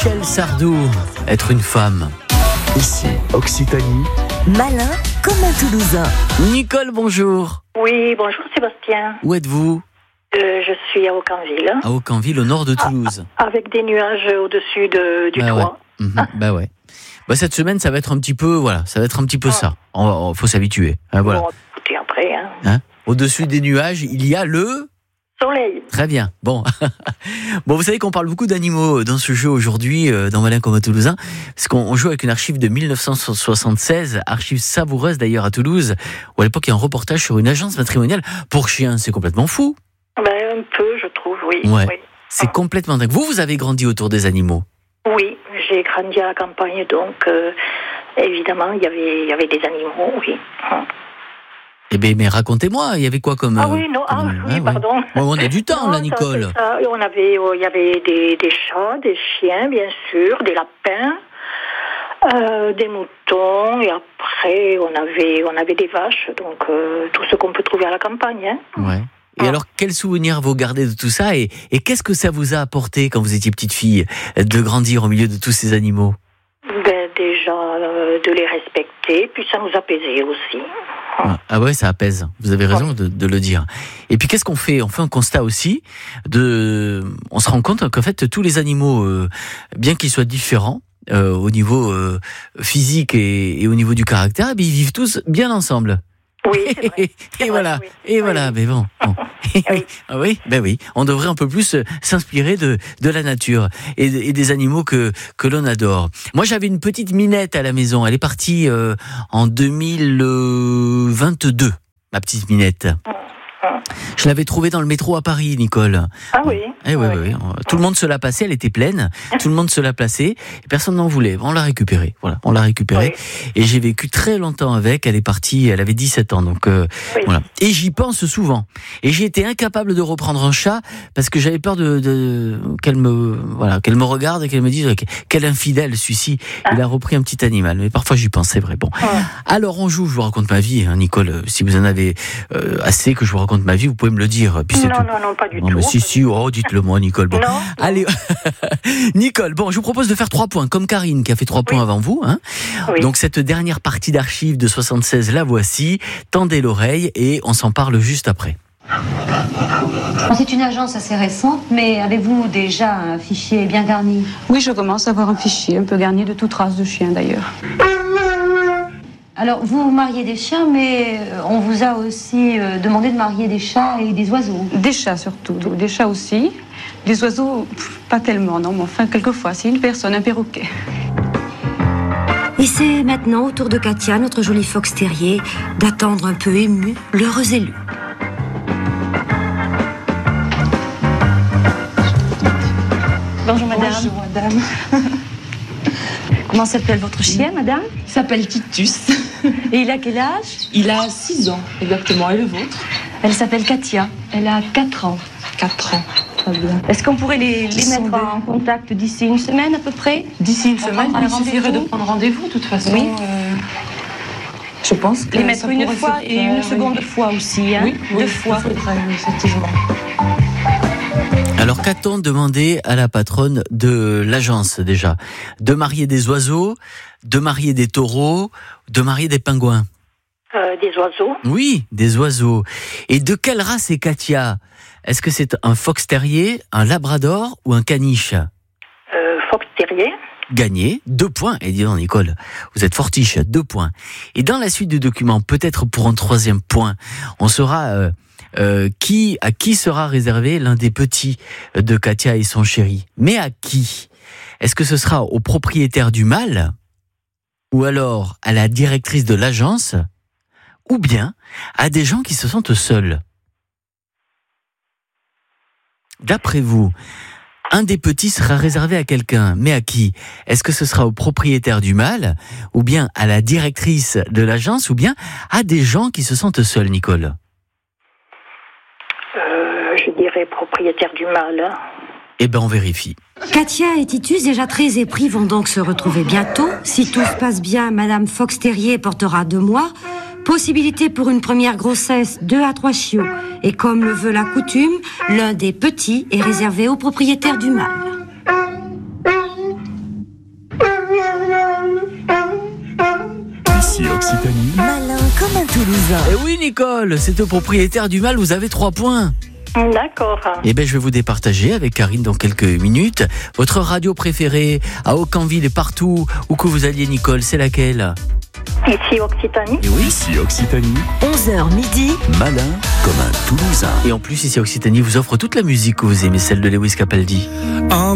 Michel Sardou, être une femme. Ici, Occitanie. Malin comme un Toulousain. Nicole, bonjour. Oui, bonjour Sébastien. Où êtes-vous ? Je suis à Aucanville. À Aucanville, au nord de Toulouse. Avec des nuages au-dessus du toit. Ouais. Bah ouais. Bah cette semaine, ça va être un petit peu, ça. Faut s'habituer. Voilà. Bon, écoutez, après. Au-dessus des nuages, il y a le soleil. Très bien. Bon, vous savez qu'on parle beaucoup d'animaux dans ce jeu aujourd'hui, dans Malin comme un Toulousain, parce qu'on joue avec une archive de 1976, archive savoureuse d'ailleurs à Toulouse, où à l'époque il y a un reportage sur une agence matrimoniale pour chiens. C'est complètement fou. Un peu, je trouve, oui. Ouais. Oui. C'est complètement dingue. Vous avez grandi autour des animaux ? Oui, j'ai grandi à la campagne, donc évidemment il y avait des animaux, oui. Eh bien, mais racontez-moi, il y avait quoi comme... pardon. Bon, on a du temps, là, Nicole. Il y avait des chats, des chiens, bien sûr, des lapins, des moutons, et après, on avait des vaches, donc tout ce qu'on peut trouver à la campagne. Ouais. Et alors, quel souvenir vous gardez de tout ça et qu'est-ce que ça vous a apporté quand vous étiez petite fille, de grandir au milieu de tous ces animaux ? Déjà, de les respecter, puis ça nous apaisait aussi. Ah ouais, ça apaise. Vous avez raison de le dire. Et puis qu'est-ce qu'on fait ? On fait un constat aussi. On se rend compte qu'en fait tous les animaux, bien qu'ils soient différents au niveau physique et au niveau du caractère, ils vivent tous bien ensemble. Oui, c'est vrai. Et voilà. Mais bon. Oui. Oui. On devrait un peu plus s'inspirer de la nature et des animaux que l'on adore. Moi, j'avais une petite minette à la maison. Elle est partie en 2022, ma petite minette. Je l'avais trouvée dans le métro à Paris, Nicole. Ah oui. Oui. Tout le monde se l'a passée, elle était pleine. Tout le monde se l'a placée. Et personne n'en voulait. On l'a récupérée. Voilà, on l'a récupérée. Oui. Et j'ai vécu très longtemps avec. Elle est partie, elle avait 17 ans. Donc voilà. Et j'y pense souvent. Et j'ai été incapable de reprendre un chat parce que j'avais peur qu'elle me regarde et qu'elle me dise quel infidèle celui-ci. Il a repris un petit animal. Mais parfois j'y pense, c'est vrai. Bon. Alors on joue. Je vous raconte ma vie, Nicole. Si vous en avez assez que je vous raconte ma vie, vous pouvez me le dire. Puis Non, pas du tout. Mais si, dites-le moi, Nicole. Bon. Non. Allez, Nicole, je vous propose de faire 3 points, comme Karine qui a fait 3 points avant vous. Oui. Donc cette dernière partie d'archives de 76, la voici. Tendez l'oreille et on s'en parle juste après. C'est une agence assez récente, mais avez-vous déjà un fichier bien garni ? Oui, je commence à avoir un fichier un peu garni de toute race de chien d'ailleurs. Alors, vous mariez des chiens, mais on vous a aussi demandé de marier des chats et des oiseaux. Des chats surtout, des chats aussi. Des oiseaux, pas tellement, non, mais enfin, quelquefois, c'est une personne, un perroquet. Et c'est maintenant au tour de Katia, notre jolie fox terrier, d'attendre un peu ému l'heureux élu. Bonjour madame. Bonjour madame. Comment s'appelle votre chien, madame ? Il s'appelle Titus. Et il a quel âge ? Il a 6 ans, exactement. Et le vôtre ? Elle s'appelle Katia. Elle a 4 ans. 4 ans, très bien. Est-ce qu'on pourrait les mettre en contact d'ici une semaine à peu près ? D'ici une semaine, il suffirait de prendre rendez-vous, de toute façon. Oui. Je pense que les mettre une fois et une seconde fois aussi, Oui, 2 fois. Il faudrait, effectivement. Alors qu'a-t-on demandé à la patronne de l'agence déjà ? De marier des oiseaux, de marier des taureaux, de marier des pingouins ? Des oiseaux. Oui, des oiseaux. Et de quelle race est Katia ? Est-ce que c'est un fox terrier, un labrador ou un caniche ? Fox terrier. Gagné, 2 points. Et dis donc Nicole, vous êtes fortiche, 2 points. Et dans la suite du document, peut-être pour un 3e point, on saura... à qui sera réservé l'un des petits de Katia et son chéri. Mais à qui ? Est-ce que ce sera au propriétaire du mâle ? Ou alors à la directrice de l'agence ? Ou bien à des gens qui se sentent seuls ? D'après vous, un des petits sera réservé à quelqu'un, mais à qui ? Est-ce que ce sera au propriétaire du mâle ? Ou bien à la directrice de l'agence ? Ou bien à des gens qui se sentent seuls, Nicole ? Je dirais propriétaire du mâle. Eh ben, on vérifie. Katia et Titus, déjà très épris, vont donc se retrouver bientôt. Si tout se passe bien, Madame Fox Terrier portera 2 mois. Possibilité pour une première grossesse, 2 à 3 chiots. Et comme le veut la coutume, l'un des petits est réservé au propriétaire du mâle. Toulousain. Et oui, Nicole, c'est au propriétaire du mâle, vous avez 3 points. D'accord. Eh bien, je vais vous départager avec Karine dans quelques minutes. Votre radio préférée, à Aucanville et partout où que vous alliez, Nicole, c'est laquelle? Ici Occitanie. Et oui. Ici Occitanie, 11h midi. malin comme un Toulousain. Et en plus, ici Occitanie vous offre toute la musique que vous aimez, celle de Lewis Capaldi.